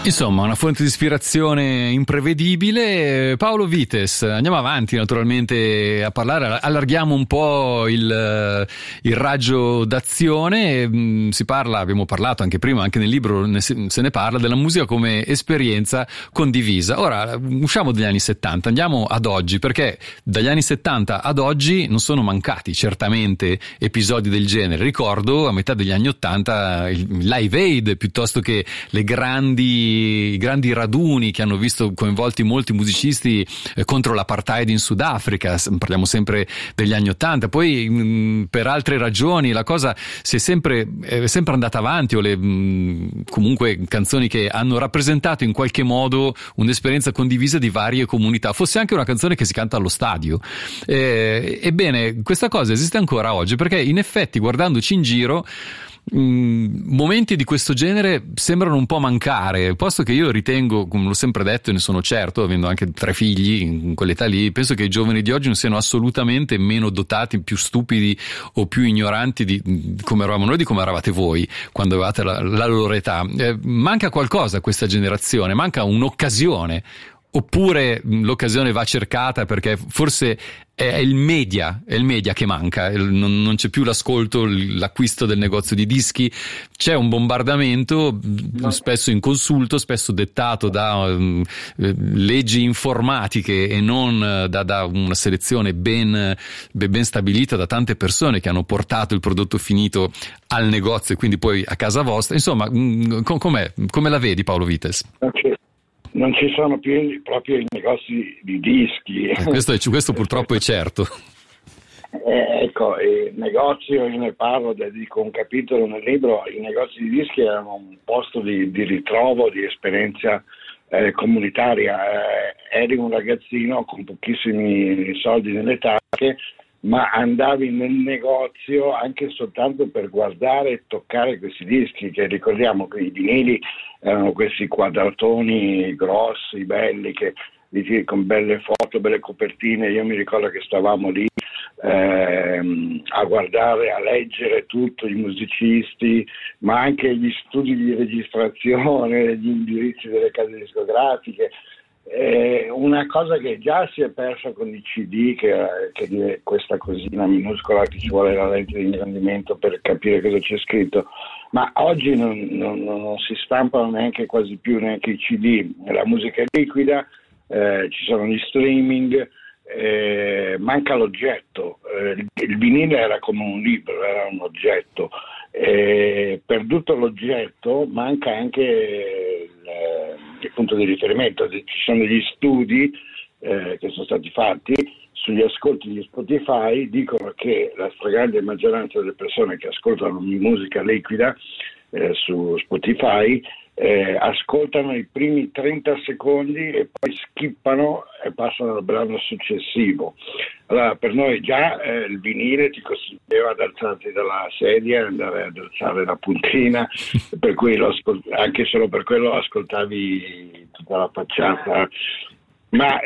Insomma, una fonte di ispirazione imprevedibile. Paolo Vites, andiamo avanti naturalmente a parlare, allarghiamo un po' il raggio d'azione. Si parla, abbiamo parlato anche prima, anche nel libro se ne parla, della musica come esperienza condivisa. Ora, usciamo dagli anni 70, andiamo ad oggi, perché dagli anni 70 ad oggi non sono mancati certamente episodi del genere. Ricordo a metà degli anni 80 il Live Aid, piuttosto che i grandi raduni che hanno visto coinvolti molti musicisti contro l'apartheid in Sudafrica. Parliamo sempre degli anni 80. Poi per altre ragioni la cosa è sempre andata avanti, o comunque canzoni che hanno rappresentato in qualche modo un'esperienza condivisa di varie comunità, fosse anche una canzone che si canta allo stadio. Ebbene, questa cosa esiste ancora oggi, perché in effetti, guardandoci in giro, momenti di questo genere sembrano un po' mancare, posto che io ritengo, come l'ho sempre detto e ne sono certo, avendo anche 3 figli in quell'età lì, penso che i giovani di oggi non siano assolutamente meno dotati, più stupidi o più ignoranti di come eravamo noi, di come eravate voi quando avevate la loro età. Manca qualcosa a questa generazione, manca un'occasione, oppure l'occasione va cercata, perché forse è il media che manca, non c'è più l'ascolto, l'acquisto del negozio di dischi, c'è un bombardamento spesso inconsulto, spesso dettato da leggi informatiche e non da una selezione ben stabilita da tante persone che hanno portato il prodotto finito al negozio e quindi poi a casa vostra. Insomma, come la vedi, Paolo Vites? Okay. Non ci sono più proprio i negozi di dischi. Questo purtroppo è certo. Ecco, il negozio, io ne parlo, dedico un capitolo nel libro. I negozi di dischi erano un posto di ritrovo, di esperienza comunitaria. Eri un ragazzino con pochissimi soldi nelle tasche, ma andavi nel negozio anche soltanto per guardare e toccare questi dischi, che ricordiamo che i vinili erano questi quadratoni grossi, belli, con belle foto, belle copertine. Io mi ricordo che stavamo lì a guardare, a leggere tutto, i musicisti, ma anche gli studi di registrazione, gli indirizzi delle case discografiche. Una cosa che già si è persa con i CD, che è questa cosina minuscola che ci vuole la lente di ingrandimento per capire cosa c'è scritto, ma oggi non si stampano neanche quasi più neanche i CD, la musica è liquida, ci sono gli streaming, manca l'oggetto. Il vinile era come un libro, era un oggetto, perduto l'oggetto manca anche il punto di riferimento. Ci sono degli studi che sono stati fatti sugli ascolti di Spotify, dicono che la stragrande maggioranza delle persone che ascoltano musica liquida su Spotify ascoltano i primi 30 secondi e poi skippano e passano al brano successivo. Allora, per noi già il vinile ti costringeva ad alzarti dalla sedia, andare ad alzare la puntina, per cui anche solo per quello ascoltavi tutta la facciata. Ma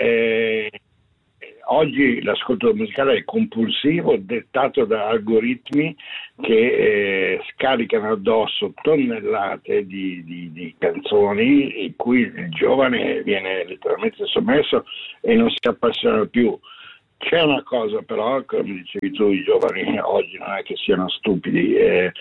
oggi l'ascolto musicale è compulsivo, dettato da algoritmi che scaricano addosso tonnellate di canzoni in cui il giovane viene letteralmente sommerso e non si appassiona più. C'è una cosa però, come dicevi tu, i giovani oggi non è che siano stupidi,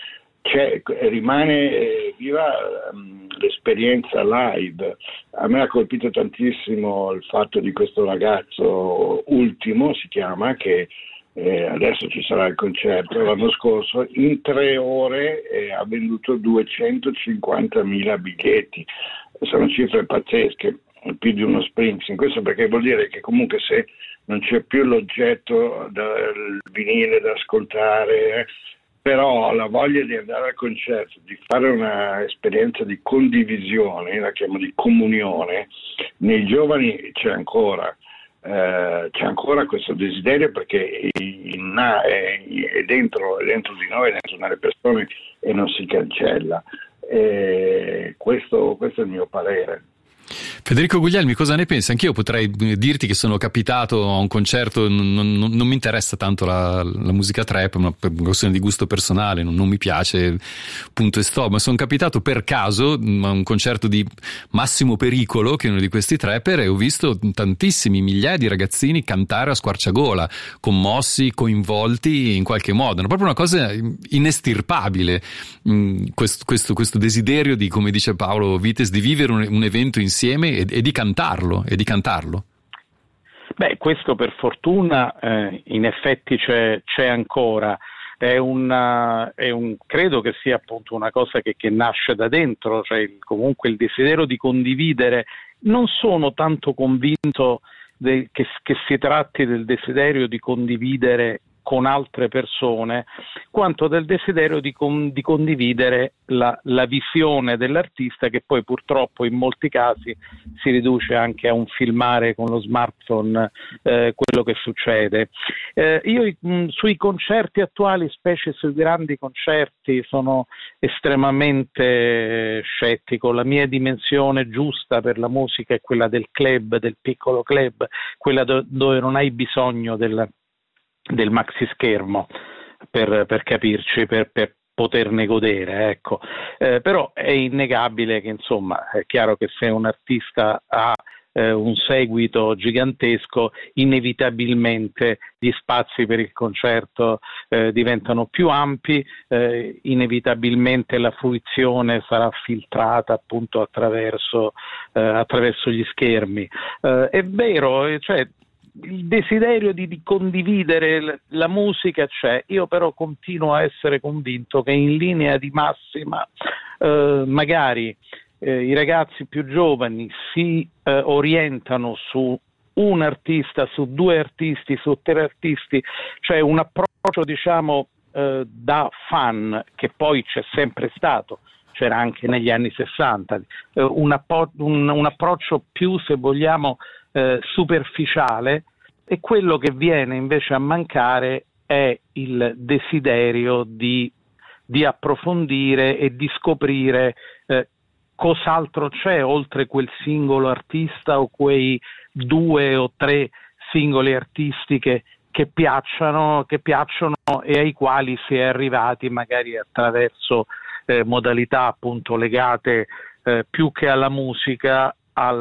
rimane viva l'esperienza live. A me ha colpito tantissimo il fatto di questo ragazzo Ultimo, si chiama, che adesso ci sarà il concerto, l'anno scorso in 3 ore ha venduto 250.000 biglietti. Sono cifre pazzesche, più di uno Springsteen. Questo perché vuol dire che comunque se non c'è più l'oggetto del vinile da ascoltare, però la voglia di andare al concerto, di fare una esperienza di condivisione, la chiamo di comunione, nei giovani c'è ancora questo desiderio, perché è dentro di noi, è dentro nelle persone e non si cancella. Questo è il mio parere. Federico Guglielmi, cosa ne pensi? Anch'io potrei dirti che sono capitato a un concerto, non mi interessa tanto la musica trap, ma per una questione di gusto personale, non mi piace, punto e stop, ma sono capitato per caso a un concerto di Massimo Pericolo, che è uno di questi trapper, e ho visto tantissimi, migliaia di ragazzini cantare a squarciagola, commossi, coinvolti in qualche modo, è proprio una cosa inestirpabile, questo desiderio di, come dice Paolo Vites, di vivere un evento insieme e di cantarlo. Beh, questo per fortuna in effetti c'è ancora. Credo che sia appunto una cosa che nasce da dentro, cioè comunque il desiderio di condividere. Non sono tanto convinto che si tratti del desiderio di condividere con altre persone, quanto del desiderio di condividere la visione dell'artista, che poi purtroppo in molti casi si riduce anche a un filmare con lo smartphone quello che succede. Io sui concerti attuali, specie sui grandi concerti, sono estremamente scettico. La mia dimensione giusta per la musica è quella del club, del piccolo club, quella dove non hai bisogno del maxi schermo per capirci, per poterne godere, ecco. Però è innegabile che, insomma, è chiaro che se un artista ha un seguito gigantesco, inevitabilmente gli spazi per il concerto diventano più ampi, inevitabilmente la fruizione sarà filtrata appunto attraverso gli schermi. È vero, cioè il desiderio di condividere la musica c'è. Io però continuo a essere convinto che in linea di massima magari i ragazzi più giovani si orientano su un artista, su due artisti, su tre artisti, cioè un approccio diciamo da fan, che poi c'è sempre stato, c'era anche negli anni 60, un approccio più, se vogliamo, superficiale, e quello che viene invece a mancare è il desiderio di approfondire e di scoprire cos'altro c'è oltre quel singolo artista o quei 2 o 3 singoli artisti che piacciono e ai quali si è arrivati magari attraverso modalità appunto legate più che alla musica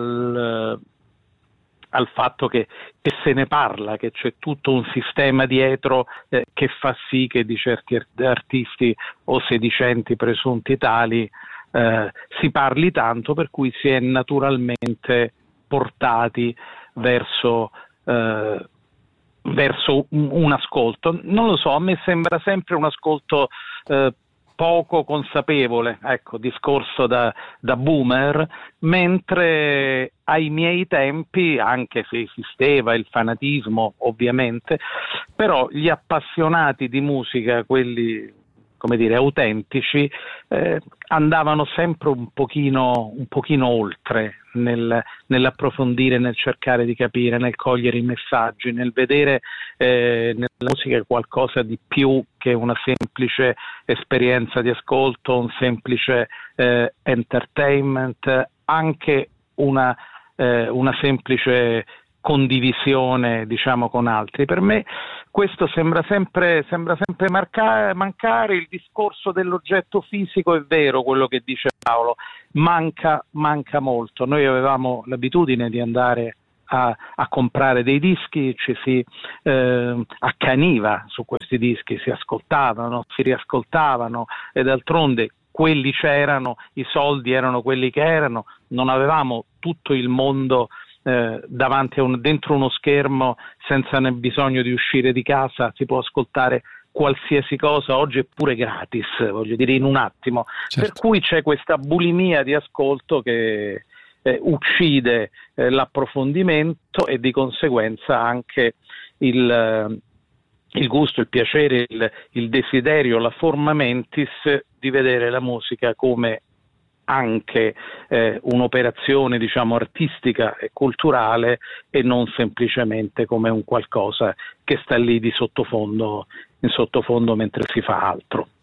al fatto che se ne parla, che c'è tutto un sistema dietro che fa sì che di certi artisti o sedicenti presunti tali si parli tanto, per cui si è naturalmente portati verso un ascolto. Non lo so, a me sembra sempre un ascolto poco consapevole, ecco, discorso da boomer, mentre ai miei tempi, anche se esisteva il fanatismo ovviamente, però gli appassionati di musica, quelli come dire autentici, andavano sempre un pochino oltre nell'approfondire, nel cercare di capire, nel cogliere i messaggi, nel vedere nella musica qualcosa di più che una semplice esperienza di ascolto, un semplice entertainment, anche una semplice condivisione, diciamo, con altri. Per me questo sembra sempre mancare. Il discorso dell'oggetto fisico è vero, quello che dice Paolo, manca molto. Noi avevamo l'abitudine di andare a comprare dei dischi, ci si accaniva su questi dischi, si ascoltavano, si riascoltavano, e d'altronde quelli c'erano, i soldi erano quelli che erano, non avevamo tutto il mondo davanti dentro uno schermo, senza bisogno di uscire di casa, si può ascoltare qualsiasi cosa, oggi è pure gratis, voglio dire, in un attimo. Certo. Per cui c'è questa bulimia di ascolto che uccide l'approfondimento e di conseguenza anche il gusto, il piacere, il desiderio, la forma mentis di vedere la musica come anche un'operazione, diciamo, artistica e culturale, e non semplicemente come un qualcosa che sta lì in sottofondo mentre si fa altro.